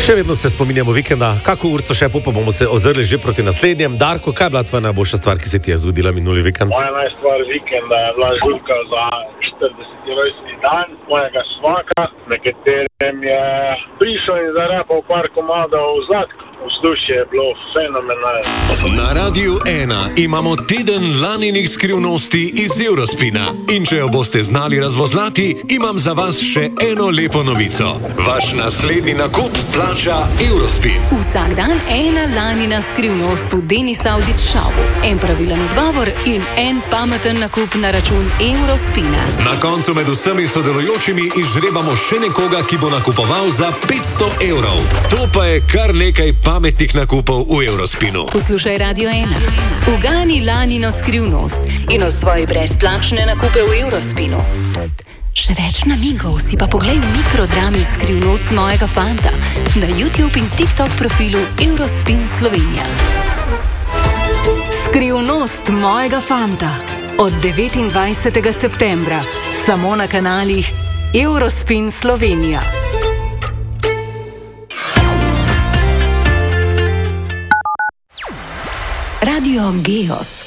Še vedno se spominjamo vikenda, kako urco še pa bomo se ozrli že proti naslednjem. Darko, kaj je bila tvoja najboljša stvar, ki se ti je zgodila minuli vikend? Moja najstvar vikenda je bila žurka za 40. rojstni dan mojega svaka, na katerem je prišel in zarepal par komadov v zrak. Vzdušje je bilo fenomenalno. Na Radiu 1 imamo teden laninih skrivnosti iz Eurospina. In če jo boste znali razvozlati, imam za vas še eno lepo novico. Vaš naslednji nakup plača Eurospin. Vsak dan ena lanina skrivnost v Denis Audić šovu. En pravilen odgovor in en pameten nakup na račun Eurospina. Na koncu med vsemi sodelujočimi izžrebamo še nekoga, ki bo nakupoval za 500 evrov. To pa je kar nekaj pametnih nakupov v Eurospinu. Poslušaj Radio 1. Ugani lanino skrivnost in o svoji brezplačne nakupe v Eurospinu. Pst, še več namigov si pa poglej v mikrodrami Skrivnost mojega fanta na YouTube in TikTok profilu Eurospin Slovenija. Skrivnost mojega fanta od 29. septembra samo na kanalih Eurospin Slovenija. Radio Geos.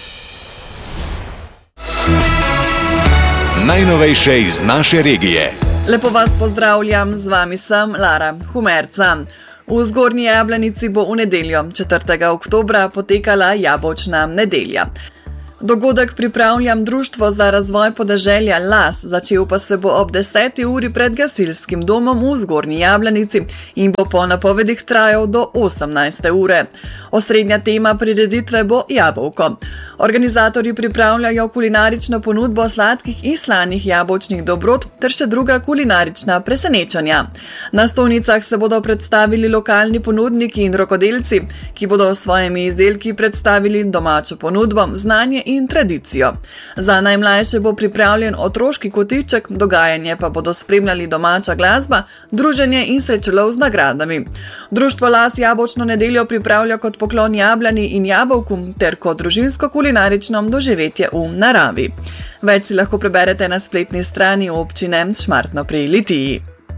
Najnovejše iz naše regije. Lepo vas pozdravljam, z vami sem Lara Humerca. V Zgornji Jablanici bo v nedeljo, 4. oktobra, potekala jabolčna nedelja. Dogodek pripravljam Društvo za razvoj podeželja Las, začel pa se bo ob 10. uri pred gasilskim domom v Zgornji Jablanici in bo po napovedih trajal do 18. ure. Osrednja tema prireditve bo jabolko. Organizatorji pripravljajo kulinarično ponudbo sladkih in slanih jabolčnih dobrot ter še druga kulinarična presenečanja. Na stojnicah se bodo predstavili lokalni ponudniki in rokodelci, ki bodo s svojimi izdelki predstavili domačo ponudbo, znanje in tradicijo. Za najmlajše bo pripravljen otroški kotiček, dogajanje pa bodo spremljali domača glasba, druženje in srečelov z nagradami. Društvo Las jabolčno nedeljo pripravlja kot poklon Jabljani in jabolku ter kot družinsko kulinarično doživetje v naravi. Več si lahko preberete na spletni strani občine Šmartno pri Litiji.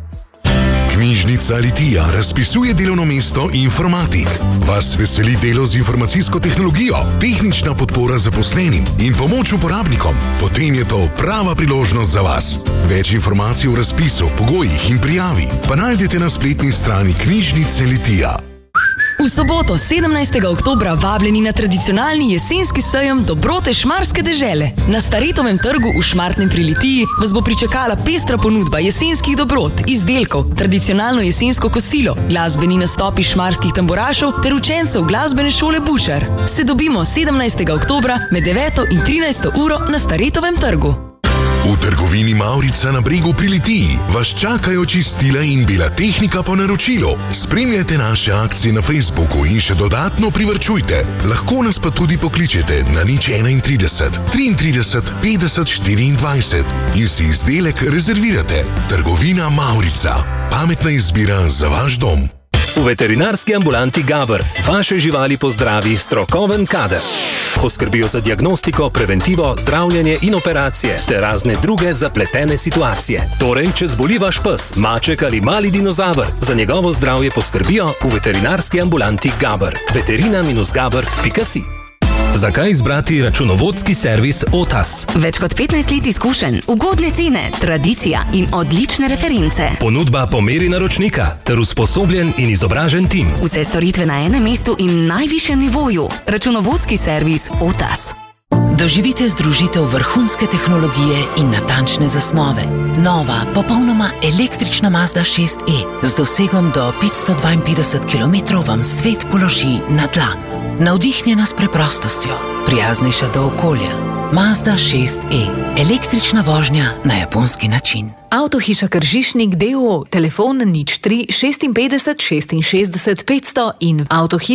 Knjižnica Litija razpisuje delovno mesto informatik. Vas veseli delo z informacijsko tehnologijo, tehnična podpora zaposlenim in pomoč uporabnikom? Potem je to prava priložnost za vas. Več informacij o razpisu, pogojih in prijavi pa najdete na spletni strani Knjižnice Litija. V soboto 17. oktobra vabljeni na tradicionalni jesenski sejem dobrote Šmarske dežele. Na Staretovem trgu v Šmartnem pri Litiji vas bo pričakala pestra ponudba jesenskih dobrot, izdelkov, tradicionalno jesensko kosilo, glasbeni nastopi šmarskih tamburašev ter učencev glasbene šole Bučar. Se dobimo 17. oktobra med 9. in 13. uro na Staretovem trgu. V trgovini Mavrica na Bregu pri Litiji vas čakajo čistila in bela tehnika po naročilu. Spremljajte naše akcije na Facebooku in še dodatno privarčujte. Lahko nas pa tudi pokličete na 031 33 50 24 in si izdelek rezervirate. Trgovina Mavrica. Pametna izbira za vaš dom. V veterinarski ambulanti Gaber vaše živali pozdravi strokoven kader. Poskrbijo za diagnostiko, preventivo, zdravljenje in operacije ter razne druge zapletene situacije. Torej, če zboli vaš pes, maček ali mali dinozaver, za njegovo zdravje poskrbijo v veterinarski ambulanti Gaber. veterina-gaber.si. Zakaj izbrati računovodski servis Otas? Več kot 15 let izkušenj, ugodne cene, tradicija in odlične reference. Ponudba po meri naročnika ter usposobljen in izobražen tim. Vse storitve na enem mestu in najvišjem nivoju. Računovodski servis Otas. Doživite združitev vrhunske tehnologije in natančne zasnove. Nova, popolnoma električna Mazda 6e z dosegom do 552 km vam svet položi na dlan. Navdihnjena s preprostostjo, prijaznejša do okolja. Mazda 6e. Električna vožnja na japonski način. Avtohiša Kržišnik d.o.o. Telefon 03 56 66 500 in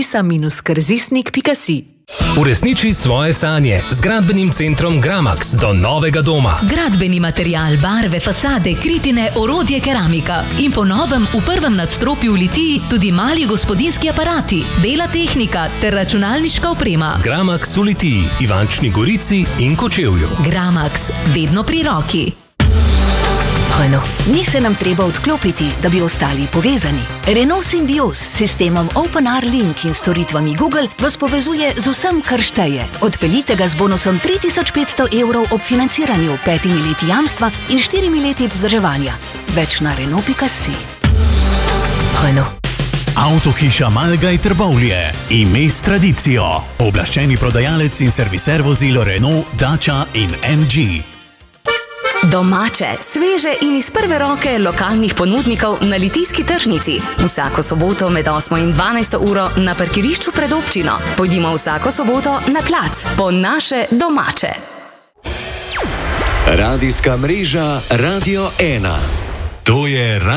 avtohisa-krzisnik.si. Uresniči svoje sanje z gradbenim centrom Gramax do novega doma. Gradbeni material, barve, fasade, kritine, orodje, keramika. In po novem v prvem nadstropju v Litiji tudi mali gospodinjski aparati, bela tehnika ter računalniška oprema. Gramax v Litiji, Ivančni Gorici in Kočevju. Gramax, vedno pri roki. Renault, Ni se nam treba odklopiti, da bi ostali povezani. Renault Symbioz s sistemom OpenR Link in storitvami Google vas povezuje z vsem, kar šteje. Odpeljite ga z bonusom 3500 evrov ob financiranju, 5 leti jamstva in 4 leti vzdrževanja. Več na Renault.si. Renault. Avtohiša Malgaj Trbovlje, ime s tradicijo. Oblaščeni prodajalec in serviser vozil Renault, Dacia in MG. Domače, sveže in iz prve roke lokalnih ponudnikov na Litijski tržnici. Vsako soboto med 8 in 12 uro na parkirišču pred občino. Pojdimo vsako soboto na plac, po naše domače. Radijska mreža Radio 1. To je